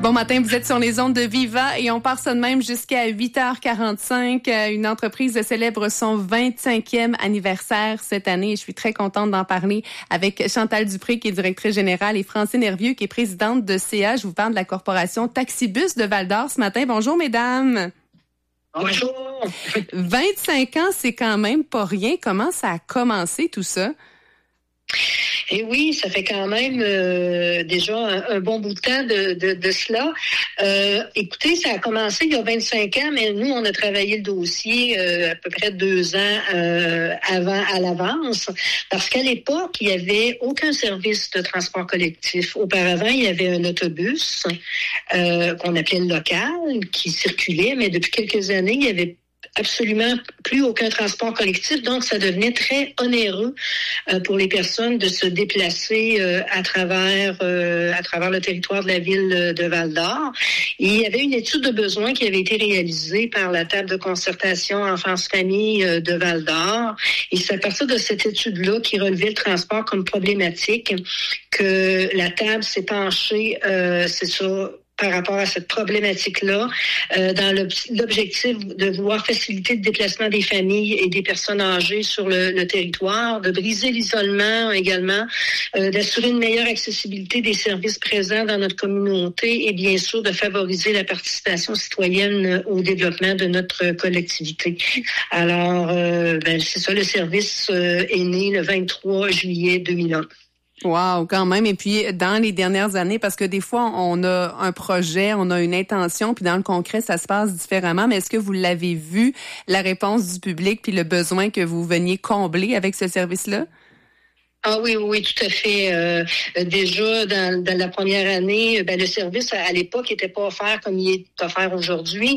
Bon matin, vous êtes sur les ondes de Viva et on part ça de même jusqu'à 8h45. Une entreprise célèbre son 25e anniversaire cette année et je suis très contente d'en parler avec Chantal Dupré qui est directrice générale et Francine Hervieux qui est présidente de CA. Je vous parle de la corporation Taxibus de Val-d'Or ce matin. Bonjour mesdames. Bonjour. 25 ans, c'est quand même pas rien. Comment ça a commencé tout ça? Et oui, ça fait quand même déjà un bon bout de temps de cela. Écoutez, ça a commencé il y a 25 ans, mais nous, on a travaillé le dossier à peu près 2 ans à l'avance, parce qu'à l'époque, il n'y avait aucun service de transport collectif. Auparavant, il y avait un autobus qu'on appelait le local, qui circulait, mais depuis quelques années, il y avait absolument plus aucun transport collectif, donc ça devenait très onéreux pour les personnes de se déplacer à travers le territoire de la ville de Val-d'Or. Et il y avait une étude de besoin qui avait été réalisée par la table de concertation enfance-famille de Val-d'Or. Et c'est à partir de cette étude-là qui relevait le transport comme problématique que la table s'est penchée, c'est ça, par rapport à cette problématique-là, dans l'objectif de vouloir faciliter le déplacement des familles et des personnes âgées sur le territoire, de briser l'isolement également, d'assurer une meilleure accessibilité des services présents dans notre communauté et bien sûr de favoriser la participation citoyenne au développement de notre collectivité. Alors, c'est ça, le service est né le 23 juillet 2001. Wow, quand même. Et puis, dans les dernières années, parce que des fois, on a un projet, on a une intention, puis dans le concret, ça se passe différemment. Mais est-ce que vous l'avez vu, la réponse du public, puis le besoin que vous veniez combler avec ce service-là? Ah oui, tout à fait. Déjà, dans la première année, le service, à l'époque, n'était pas offert comme il est offert aujourd'hui.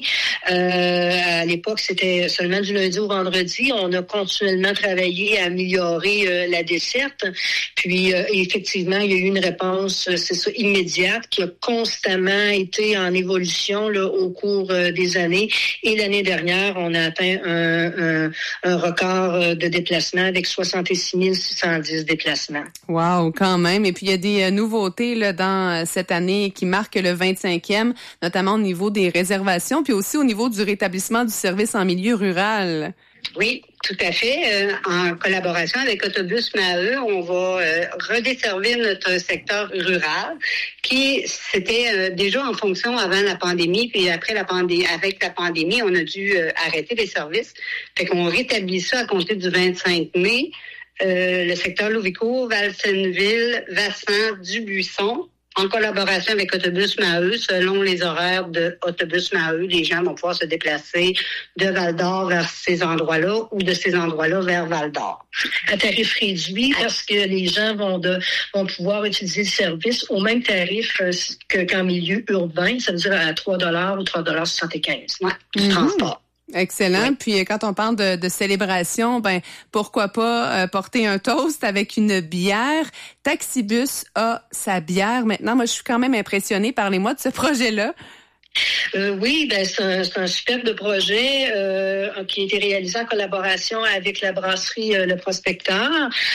À l'époque, c'était seulement du lundi au vendredi. On a continuellement travaillé à améliorer la desserte. Puis, effectivement, il y a eu une réponse, c'est ça, immédiate, qui a constamment été en évolution là, au cours des années. Et l'année dernière, on a atteint un record de déplacement avec 66 610 déplacements. Wow, quand même. Et puis, il y a des nouveautés là, dans cette année qui marquent le 25e, notamment au niveau des réservations, puis aussi au niveau du rétablissement du service en milieu rural. Oui, tout à fait. En collaboration avec Autobus Maheu, on va redesservir notre secteur rural qui c'était déjà en fonction avant la pandémie, puis après avec la pandémie, on a dû arrêter les services. Fait qu'on rétablit ça à compter du 25 mai. Le secteur Louvicourt, Valsenville, Vassan, Dubuisson, en collaboration avec Autobus Maheu, selon les horaires de Autobus Maheu, les gens vont pouvoir se déplacer de Val-d'Or vers ces endroits-là ou de ces endroits-là vers Val-d'Or. À tarif réduit, parce que les gens vont pouvoir utiliser le service au même tarif qu'en milieu urbain, ça veut dire à 3 $ ou 3,75 $. Ouais, du transport. Excellent. Oui. Puis quand on parle de célébration, pourquoi pas porter un toast avec une bière. Taxibus a sa bière. Maintenant, moi, je suis quand même impressionnée. Parlez-moi de ce projet-là. Oui, c'est un superbe projet qui a été réalisé en collaboration avec la brasserie Le Prospecteur.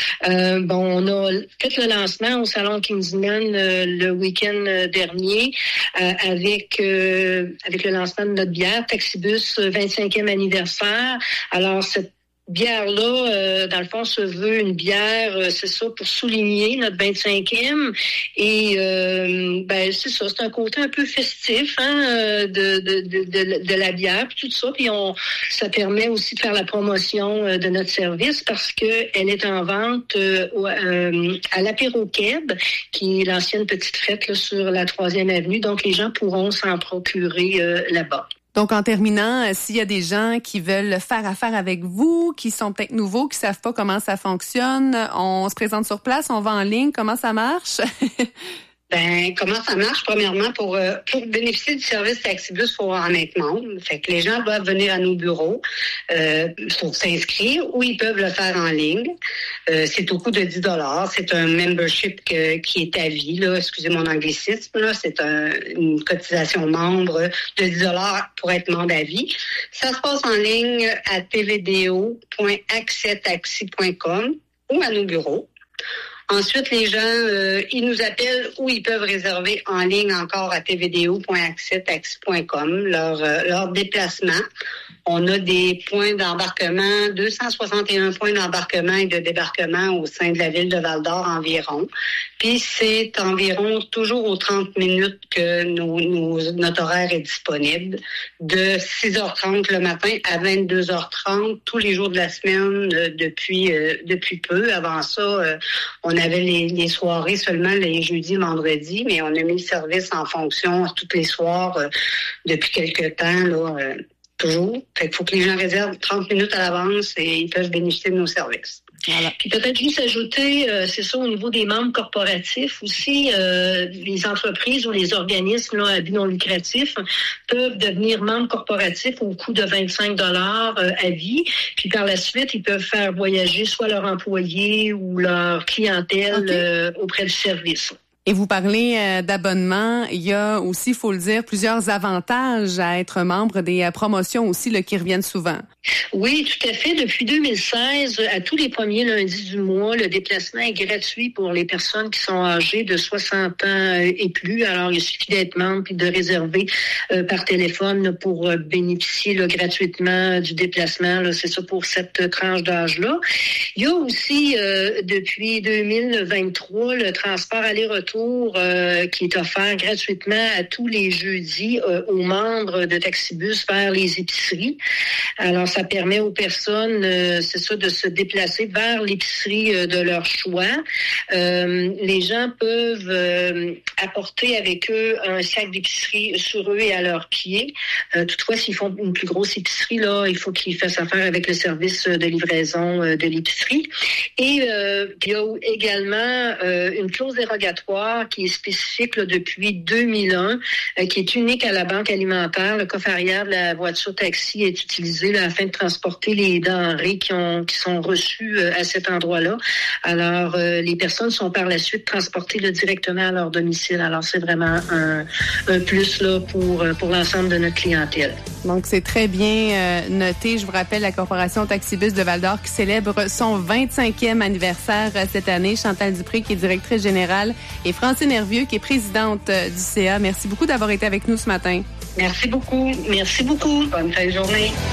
On a fait le lancement au Salon Kingsman le week-end dernier avec le lancement de notre bière Taxibus 25e anniversaire. Alors, cette bière-là, dans le fond, se veut une bière, c'est ça, pour souligner notre 25e. Et c'est ça, c'est un côté un peu festif de la bière, puis tout ça. Puis ça permet aussi de faire la promotion de notre service parce que elle est en vente à l'Apéro Keb, qui est l'ancienne petite fête là, sur la 3e avenue. Donc, les gens pourront s'en procurer là-bas. Donc, en terminant, s'il y a des gens qui veulent faire affaire avec vous, qui sont peut-être nouveaux, qui savent pas comment ça fonctionne, on se présente sur place, on va en ligne, comment ça marche? Comment ça marche? Premièrement, pour bénéficier du service Taxibus, il faut en être membre. Fait que les gens doivent venir à nos bureaux pour s'inscrire ou ils peuvent le faire en ligne. C'est au coût de 10 $. C'est un membership qui est à vie, là. Excusez mon anglicisme, là. C'est une cotisation membre de 10 $ pour être membre à vie. Ça se passe en ligne à tvdo.accesstaxi.com ou à nos bureaux. Ensuite, les gens, ils nous appellent ou ils peuvent réserver en ligne encore à tvdo.taxi.com leur déplacement. On a des points d'embarquement, 261 points d'embarquement et de débarquement au sein de la ville de Val-d'Or environ. Puis c'est environ toujours aux 30 minutes que notre horaire est disponible, de 6h30 le matin à 22h30 tous les jours de la semaine depuis peu. Avant ça, on avait les soirées seulement les jeudis, vendredis, mais on a mis le service en fonction tous les soirs depuis quelque temps là. Toujours. Fait qu'il faut que les gens réservent 30 minutes à l'avance et ils peuvent bénéficier de nos services. Voilà. Puis peut-être juste ajouter, c'est ça au niveau des membres corporatifs aussi, les entreprises ou les organismes là, à but non lucratif peuvent devenir membres corporatifs au coût de 25 $ à vie. Puis par la suite, ils peuvent faire voyager soit leurs employés ou leur clientèle auprès du service. Et vous parlez d'abonnement, il y a aussi, il faut le dire, plusieurs avantages à être membre, des promotions aussi là, qui reviennent souvent. Oui, tout à fait. Depuis 2016, à tous les premiers lundis du mois, le déplacement est gratuit pour les personnes qui sont âgées de 60 ans et plus. Alors, il suffit d'être membre et de réserver par téléphone là, pour bénéficier là, gratuitement du déplacement. Là, c'est ça pour cette tranche d'âge-là. Il y a aussi, depuis 2023, le transport aller-retour qui est offert gratuitement à tous les jeudis aux membres de Taxibus vers les épiceries. Alors, ça permet aux personnes, c'est ça, de se déplacer vers l'épicerie de leur choix. Les gens peuvent apporter avec eux un sac d'épicerie sur eux et à leurs pieds. Toutefois, s'ils font une plus grosse épicerie, là, il faut qu'ils fassent affaire avec le service de livraison de l'épicerie. Et il y a également une clause dérogatoire qui est spécifique là, depuis 2001, qui est unique à la banque alimentaire. Le coffre arrière de la voiture taxi est utilisé là, afin de transporter les denrées qui sont reçues à cet endroit-là. Alors, les personnes sont par la suite transportées là, directement à leur domicile. Alors, c'est vraiment un plus là, pour l'ensemble de notre clientèle. Donc, c'est très bien noté. Je vous rappelle la Corporation Taxibus de Val-d'Or qui célèbre son 25e anniversaire cette année. Chantal Dupré, qui est directrice générale, et Francine Hervieux, qui est présidente du CA. Merci beaucoup d'avoir été avec nous ce matin. Merci beaucoup. Merci beaucoup. Bonne fin de journée.